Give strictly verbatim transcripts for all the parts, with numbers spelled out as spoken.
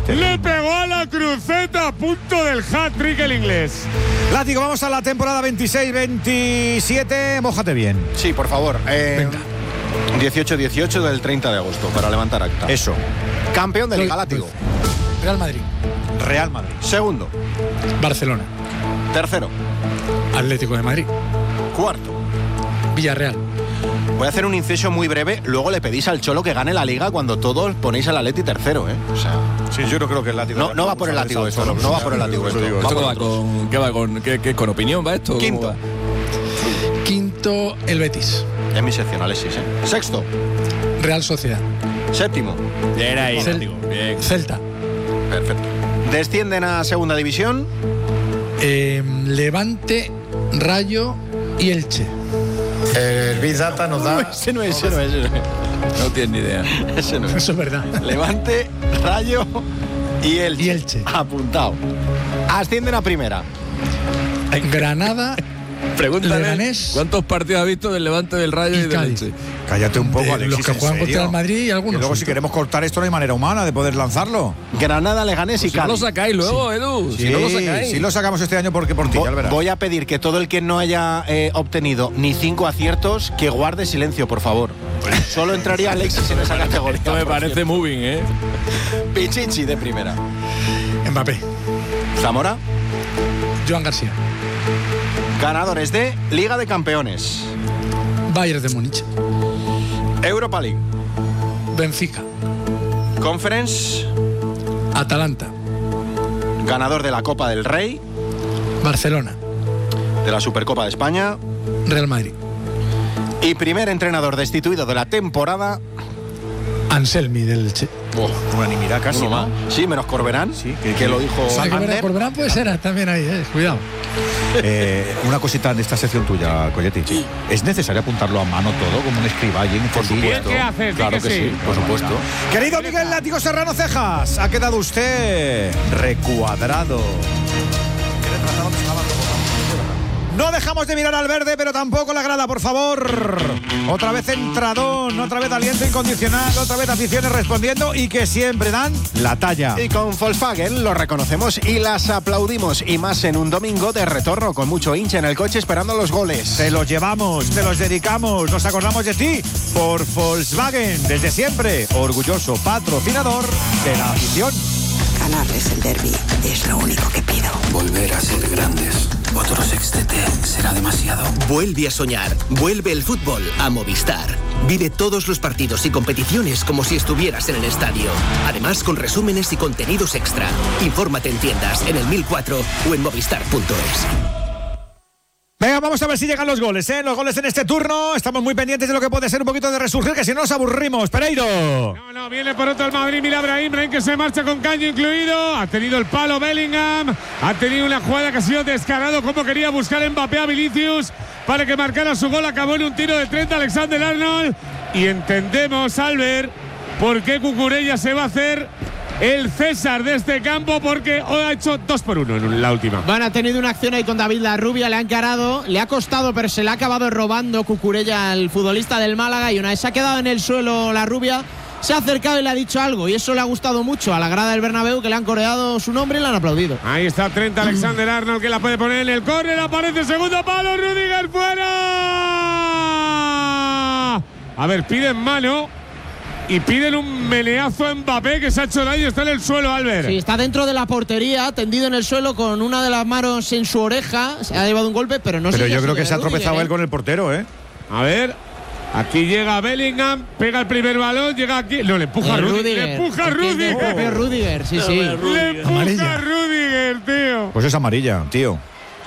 mister. Le pegó a la cruceta a punto del hat-trick el inglés. Látigo, vamos a la temporada veintiséis veintisiete. Mójate bien. Sí, por favor. Eh, dieciocho dieciocho del treinta de agosto, para levantar acta. Eso. Campeón de Liga, Látigo. Real Madrid. Real Madrid. Segundo. Barcelona. Tercero. Atlético de Madrid. Cuarto. Villarreal. Voy a hacer un inciso muy breve. Luego le pedís al Cholo que gane la Liga cuando todos ponéis al Atleti tercero, ¿eh? O sea, sí, yo no creo que el látigo. No, no va por el látigo esto, no, no va por el látigo esto. ¿Esto qué va con, qué va con, qué, qué, con opinión va esto? Quinto. Va? Quinto, el Betis. Es mi sección, Alexis, ¿eh? Sexto. Real Sociedad. Séptimo. Bien ahí, Cel- Látigo. Bien. Celta. Perfecto. Descienden a segunda división. Eh, Levante, Rayo y Elche. El Big Data nos da. Ese no es, ese no es. Ese no es. No tienes ni idea. Ese no es. Eso es verdad. Levante, Rayo y Elche. Y Elche. Apuntado. Ascienden a primera. Granada, Pregúntale Leganés. cuántos partidos ha visto del Levante, del Rayo y, Y del Cádiz. Elche. Cállate un poco, de Alexis. los que ¿en juegan serio? contra el Madrid y Y algunos. luego, si queremos cortar esto, no hay manera humana de poder lanzarlo. Granada, Leganés Pues y si no Cádiz. lo sacáis luego, Edu. Si no lo sacáis. sí lo sacamos este año porque por ti, ya lo Vo- verás. Voy a pedir que todo el que no haya eh, obtenido ni cinco aciertos, que guarde silencio, por favor. Solo entraría Alexis en esa categoría. Esto me por parece cierto. moving, ¿eh? Pichichi de primera. Mbappé. Zamora, Joan García. ganadores de Liga de Campeones, Bayern de Múnich. Europa League, Benfica. Conference, Atalanta. ganador de la Copa del Rey, Barcelona. de la Supercopa de España Real Madrid. y primer entrenador destituido de la temporada. Anselmi del Elche. Oh, Unanimidad casi, uno ¿no? más. Sí, menos Corberán, Sí, que, que- lo dijo Ah, que Ander. verdad, por verán puede ser también ahí, eh. Cuidado. Eh, una cosita de esta sección tuya, Colletti. ¿Es necesario apuntarlo a mano todo, como un escriba allí en Por fondilla? supuesto. ¿Qué haces? Di Claro que que sí, sí. por supuesto. Querido Miguel Látigo Serrano Cejas, ha quedado usted recuadrado. No dejamos de mirar al verde, pero tampoco la grada, por favor. Otra vez entradón, otra vez aliento incondicional, otra vez aficiones respondiendo y que siempre dan la talla. Y con Volkswagen lo reconocemos y las aplaudimos. Y más en un domingo de retorno con mucho hincha en el coche esperando los goles. Te los llevamos, te los dedicamos, nos acordamos de ti por Volkswagen, desde siempre, orgulloso patrocinador de la afición. Ganarles el derbi es lo único que pido. Volver a ser grandes. Otro sextete será demasiado. Vuelve a soñar. Vuelve el fútbol a Movistar. Vive todos los partidos y competiciones como si estuvieras en el estadio. Además, con resúmenes y contenidos extra. Infórmate en tiendas, en el mil cuatro o en movistar punto es. Venga, vamos a ver si llegan los goles, ¿eh? Los goles en este turno. Estamos muy pendientes de lo que puede ser un poquito de resurgir, que si no nos aburrimos. Pereiro. No, no, viene por otro el Madrid, mira Brahim, Brahim que se marcha con caño incluido, ha tenido el palo Bellingham, ha tenido una jugada que ha sido descarado como quería buscar Mbappé a Vinicius para que marcara su gol, acabó en un tiro de treinta Alexander-Arnold y entendemos, Albert, por qué Cucurella se va a hacer el César de este campo, porque hoy ha hecho dos por uno en la última. Bueno, ha tenido una acción ahí con David Larrubia, le ha encarado, le ha costado, pero se le ha acabado robando Cucurella al futbolista del Málaga y una vez se ha quedado en el suelo Larrubia, se ha acercado y le ha dicho algo y eso le ha gustado mucho a la grada del Bernabéu, que le han coreado su nombre y le han aplaudido. Ahí está Trent Alexander-Arnold que la puede poner en el córner, aparece segundo palo, Rüdiger fuera. A ver, piden mano. Y piden un meneazo a Mbappé que se ha hecho daño, está en el suelo, Albert. Sí, está dentro de la portería, tendido en el suelo con una de las manos en su oreja, se ha llevado un golpe, pero no sé Pero si yo ha creo sido que se ha de Rüdiger, tropezado ¿eh? él con el portero, ¿eh? A ver, aquí llega Bellingham, pega el primer balón, llega aquí. No, le empuja a Eh, Rüdiger. Rüdiger. Le empuja a Es que es del Rüdiger. propio Rüdiger, sí, sí. Le empuja Amarilla. a Rüdiger, tío. Pues es amarilla, tío.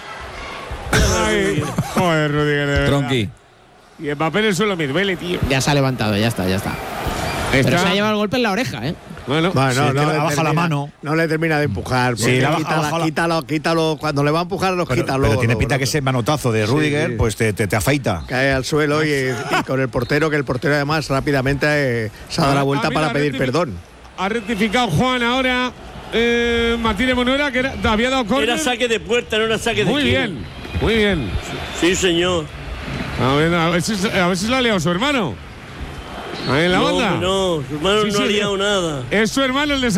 Ay, joder, Rüdiger, de verdad. Tronqui. Y Mbappé en el suelo me duele, tío. Ya se ha levantado, ya está, ya está. Pero Está- se ha llevado el golpe en la oreja, ¿eh? Bueno, Bueno, Sí, no, es que no le le baja la termina- mano. No le termina de empujar. Sí, porque le baja- quítala- baja la- quítalo, quítalo. Cuando le va a empujar, los Pero, quita pero luego. tiene luego, pinta que luego. ese manotazo de Rüdiger, sí. pues te, te, te afeita. Cae al suelo y, y con el portero, que el portero además rápidamente eh, se ha dado la vuelta Ah, mira, para pedir rectific- perdón. Ha rectificado Juan ahora. Eh, Martínez Monora, que era- había dado córner. Era saque de puerta, no era saque de Muy esquina. bien, muy bien. Sí, señor. A ver, a ver si, a ver si se lo ha liado su hermano. Ahí en la no, banda. hombre, no, su hermano Sí, no ha sí, liado nada. Es su hermano el de